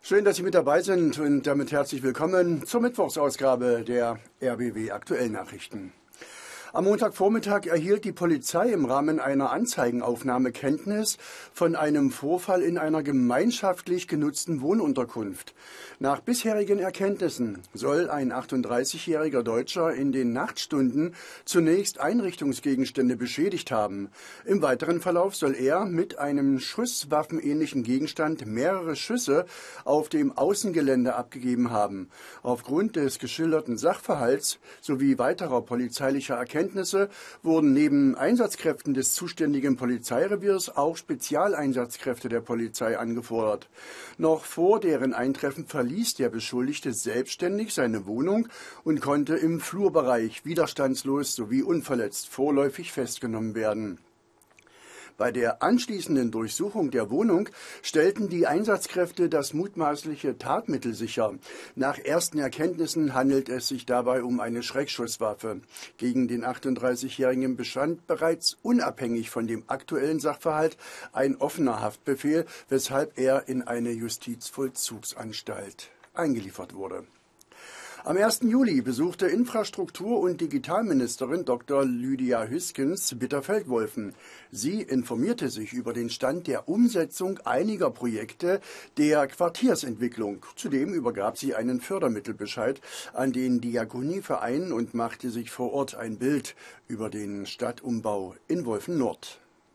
Schön, dass Sie mit dabei sind und damit herzlich willkommen zur Mittwochsausgabe der RBB Aktuellnachrichten. Am Montagvormittag erhielt die Polizei im Rahmen einer Anzeigenaufnahme Kenntnis von einem Vorfall in einer gemeinschaftlich genutzten Wohnunterkunft. Nach bisherigen Erkenntnissen soll ein 38-jähriger Deutscher in den Nachtstunden zunächst Einrichtungsgegenstände beschädigt haben. Im weiteren Verlauf soll er mit einem schusswaffenähnlichen Gegenstand mehrere Schüsse auf dem Außengelände abgegeben haben. Aufgrund des geschilderten Sachverhalts sowie weiterer polizeilicher Erkenntnisse wurden neben Einsatzkräften des zuständigen Polizeireviers auch Spezialeinsatzkräfte der Polizei angefordert. Noch vor deren Eintreffen verließ der Beschuldigte selbstständig seine Wohnung und konnte im Flurbereich widerstandslos sowie unverletzt vorläufig festgenommen werden. Bei der anschließenden Durchsuchung der Wohnung stellten die Einsatzkräfte das mutmaßliche Tatmittel sicher. Nach ersten Erkenntnissen handelt es sich dabei um eine Schreckschusswaffe. Gegen den 38-Jährigen bestand bereits unabhängig von dem aktuellen Sachverhalt ein offener Haftbefehl, weshalb er in eine Justizvollzugsanstalt eingeliefert wurde. Am 1. Juli besuchte Infrastruktur- und Digitalministerin Dr. Lydia Hüskens Bitterfeld-Wolfen. Sie informierte sich über den Stand der Umsetzung einiger Projekte der Quartiersentwicklung. Zudem übergab sie einen Fördermittelbescheid an den Diakonieverein und machte sich vor Ort ein Bild über den Stadtumbau in Wolfen-Nord.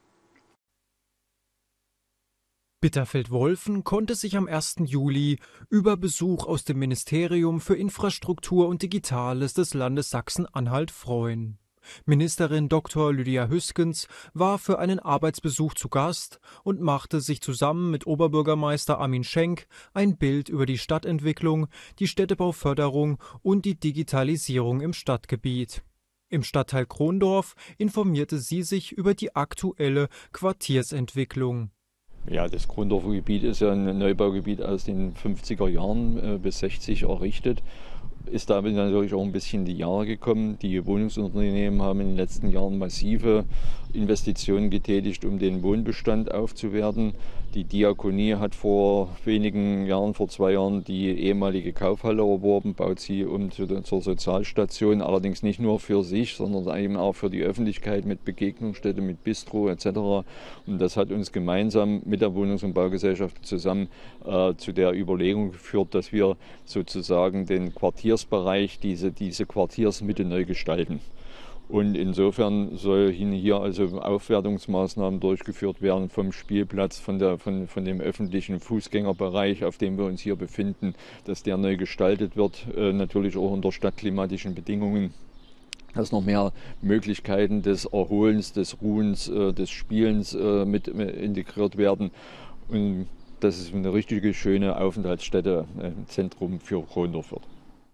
Bitterfeld-Wolfen konnte sich am 1. Juli über Besuch aus dem Ministerium für Infrastruktur und Digitales des Landes Sachsen-Anhalt freuen. Ministerin Dr. Lydia Hüskens war für einen Arbeitsbesuch zu Gast und machte sich zusammen mit Oberbürgermeister Armin Schenk ein Bild über die Stadtentwicklung, die Städtebauförderung und die Digitalisierung im Stadtgebiet. Im Stadtteil Krondorf informierte sie sich über die aktuelle Quartiersentwicklung. Ja, das Krondorfer Gebiet ist ja ein Neubaugebiet aus den 50er Jahren bis 60 errichtet. Ist damit natürlich auch ein bisschen die Jahre gekommen. Die Wohnungsunternehmen haben in den letzten Jahren massive Investitionen getätigt, um den Wohnbestand aufzuwerten. Die Diakonie hat vor wenigen Jahren, vor 2 Jahren, die ehemalige Kaufhalle erworben, baut sie um zur Sozialstation, allerdings nicht nur für sich, sondern eben auch für die Öffentlichkeit mit Begegnungsstätte, mit Bistro etc. Und das hat uns gemeinsam mit der Wohnungs- und Baugesellschaft zusammen zu der Überlegung geführt, dass wir sozusagen den Quartiersbereich, diese Quartiersmitte neu gestalten. Und insofern sollen hier also Aufwertungsmaßnahmen durchgeführt werden vom Spielplatz, von dem öffentlichen Fußgängerbereich, auf dem wir uns hier befinden, dass der neu gestaltet wird, natürlich auch unter stadtklimatischen Bedingungen, dass noch mehr Möglichkeiten des Erholens, des Ruhens, des Spielens mit integriert werden. Und dass es eine richtige schöne Aufenthaltsstätte im Zentrum für Krondorf wird.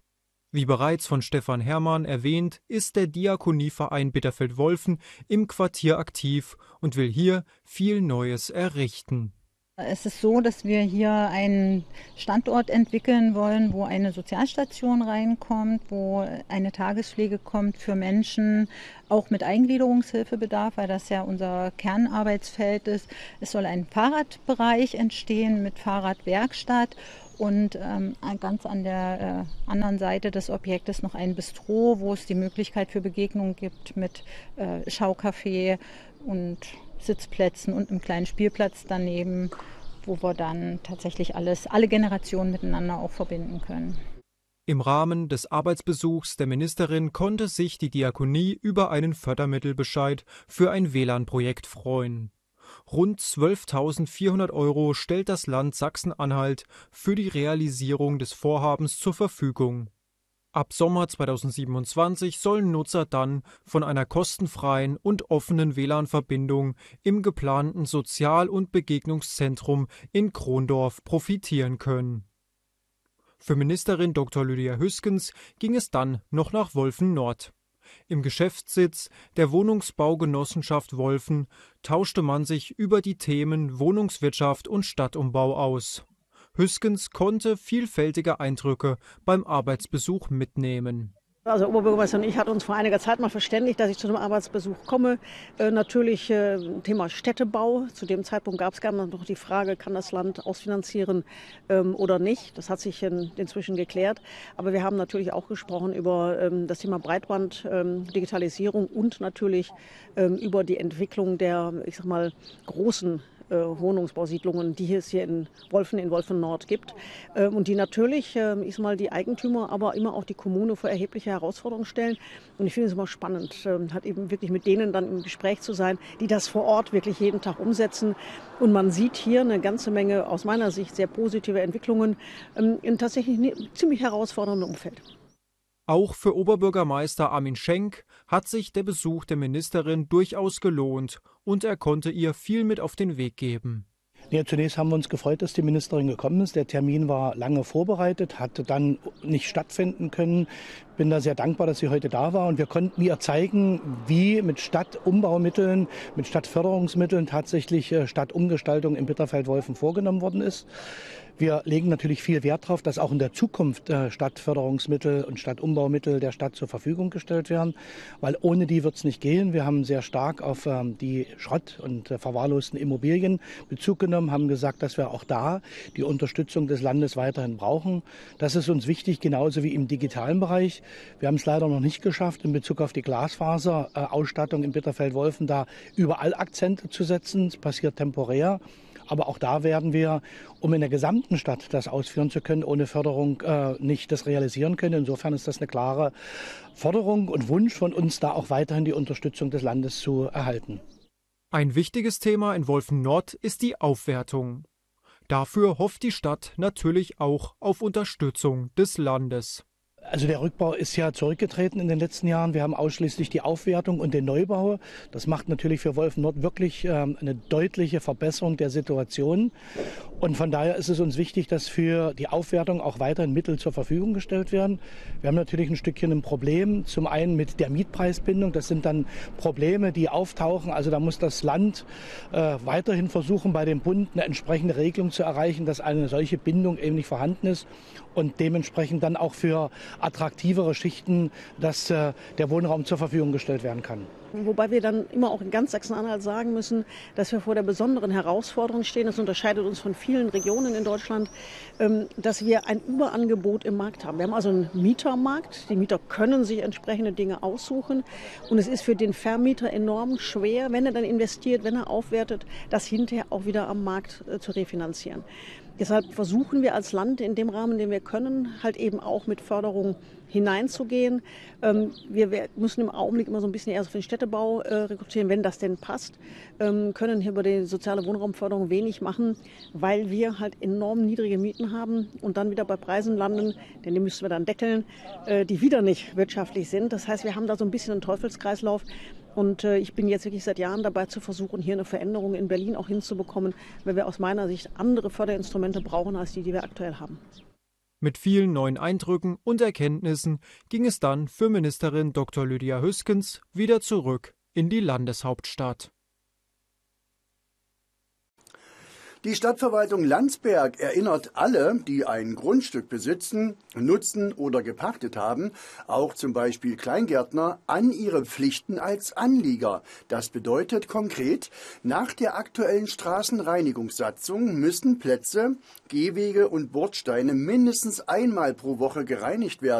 Wie bereits von Stefan Herrmann erwähnt, ist der Diakonieverein Bitterfeld-Wolfen im Quartier aktiv und will hier viel Neues errichten. Es ist so, dass wir hier einen Standort entwickeln wollen, wo eine Sozialstation reinkommt, wo eine Tagespflege kommt für Menschen, auch mit Eingliederungshilfebedarf, weil das ja unser Kernarbeitsfeld ist. Es soll ein Fahrradbereich entstehen mit Fahrradwerkstatt. Und ganz an der anderen Seite des Objektes noch ein Bistro, wo es die Möglichkeit für Begegnungen gibt mit Schaucafé und Sitzplätzen und einem kleinen Spielplatz daneben, wo wir dann tatsächlich alle Generationen miteinander auch verbinden können. Im Rahmen des Arbeitsbesuchs der Ministerin konnte sich die Diakonie über einen Fördermittelbescheid für ein WLAN-Projekt freuen. Rund 12.400 € stellt das Land Sachsen-Anhalt für die Realisierung des Vorhabens zur Verfügung. Ab Sommer 2027 sollen Nutzer dann von einer kostenfreien und offenen WLAN-Verbindung im geplanten Sozial- und Begegnungszentrum in Krondorf profitieren können. Für Ministerin Dr. Lydia Hüskens ging es dann noch nach Wolfen-Nord. Im Geschäftssitz der Wohnungsbaugenossenschaft Wolfen tauschte man sich über die Themen Wohnungswirtschaft und Stadtumbau aus. Hüskens konnte vielfältige Eindrücke beim Arbeitsbesuch mitnehmen. Also Oberbürgermeister und ich hatten uns vor einiger Zeit mal verständigt, dass ich zu einem Arbeitsbesuch komme. Natürlich Thema Städtebau. Zu dem Zeitpunkt gab es noch die Frage, kann das Land ausfinanzieren oder nicht. Das hat sich inzwischen geklärt. Aber wir haben natürlich auch gesprochen über das Thema Breitband, Digitalisierung und natürlich über die Entwicklung der, ich sag mal, großen Wohnungsbausiedlungen, die es hier in Wolfen Nord gibt und die natürlich, die Eigentümer, aber immer auch die Kommune vor erhebliche Herausforderungen stellen. Und ich finde es immer spannend, halt eben wirklich mit denen dann im Gespräch zu sein, die das vor Ort wirklich jeden Tag umsetzen. Und man sieht hier eine ganze Menge, aus meiner Sicht, sehr positive Entwicklungen in tatsächlich einem ziemlich herausfordernden Umfeld. Auch für Oberbürgermeister Armin Schenk hat sich der Besuch der Ministerin durchaus gelohnt und er konnte ihr viel mit auf den Weg geben. Ja, zunächst haben wir uns gefreut, dass die Ministerin gekommen ist. Der Termin war lange vorbereitet, hatte dann nicht stattfinden können. Bin da sehr dankbar, dass sie heute da war und wir konnten ihr zeigen, wie mit Stadtumbaumitteln, mit Stadtförderungsmitteln tatsächlich Stadtumgestaltung in Bitterfeld-Wolfen vorgenommen worden ist. Wir legen natürlich viel Wert darauf, dass auch in der Zukunft Stadtförderungsmittel und Stadtumbaumittel der Stadt zur Verfügung gestellt werden, weil ohne die wird es nicht gehen. Wir haben sehr stark auf die Schrott- und verwahrlosten Immobilien Bezug genommen, haben gesagt, dass wir auch da die Unterstützung des Landes weiterhin brauchen. Das ist uns wichtig, genauso wie im digitalen Bereich. Wir haben es leider noch nicht geschafft, in Bezug auf die Glasfaserausstattung in Bitterfeld-Wolfen da überall Akzente zu setzen. Es passiert temporär. Aber auch da werden wir, um in der gesamten Stadt das ausführen zu können, ohne Förderung nicht das realisieren können. Insofern ist das eine klare Forderung und Wunsch von uns, da auch weiterhin die Unterstützung des Landes zu erhalten. Ein wichtiges Thema in Wolfen Nord ist die Aufwertung. Dafür hofft die Stadt natürlich auch auf Unterstützung des Landes. Also der Rückbau ist ja zurückgetreten in den letzten Jahren. Wir haben ausschließlich die Aufwertung und den Neubau. Das macht natürlich für Wolfen Nord wirklich eine deutliche Verbesserung der Situation. Und von daher ist es uns wichtig, dass für die Aufwertung auch weiterhin Mittel zur Verfügung gestellt werden. Wir haben natürlich ein Stückchen ein Problem. Zum einen mit der Mietpreisbindung. Das sind dann Probleme, die auftauchen. Also da muss das Land weiterhin versuchen, bei dem Bund eine entsprechende Regelung zu erreichen, dass eine solche Bindung eben nicht vorhanden ist. Und dementsprechend dann auch für attraktivere Schichten, dass der Wohnraum zur Verfügung gestellt werden kann. Wobei wir dann immer auch in ganz Sachsen-Anhalt sagen müssen, dass wir vor der besonderen Herausforderung stehen. Das unterscheidet uns von vielen Regionen in Deutschland, dass wir ein Überangebot im Markt haben. Wir haben also einen Mietermarkt. Die Mieter können sich entsprechende Dinge aussuchen. Und es ist für den Vermieter enorm schwer, wenn er dann investiert, wenn er aufwertet, das hinterher auch wieder am Markt zu refinanzieren. Deshalb versuchen wir als Land in dem Rahmen, den wir können, halt eben auch mit Förderung hineinzugehen. Wir müssen im Augenblick immer so ein bisschen eher für den Städtebau rekrutieren, wenn das denn passt. Können hier über die soziale Wohnraumförderung wenig machen, weil wir halt enorm niedrige Mieten haben und dann wieder bei Preisen landen, denn die müssen wir dann deckeln, die wieder nicht wirtschaftlich sind. Das heißt, wir haben da so ein bisschen einen Teufelskreislauf. Und ich bin jetzt wirklich seit Jahren dabei zu versuchen, hier eine Veränderung in Berlin auch hinzubekommen, weil wir aus meiner Sicht andere Förderinstrumente brauchen als die wir aktuell haben. Mit vielen neuen Eindrücken und Erkenntnissen ging es dann für Ministerin Dr. Lydia Hüskens wieder zurück in die Landeshauptstadt. Die Stadtverwaltung Landsberg erinnert alle, die ein Grundstück besitzen, nutzen oder gepachtet haben, auch zum Beispiel Kleingärtner, an ihre Pflichten als Anlieger. Das bedeutet konkret, nach der aktuellen Straßenreinigungssatzung müssen Plätze, Gehwege und Bordsteine mindestens einmal pro Woche gereinigt werden.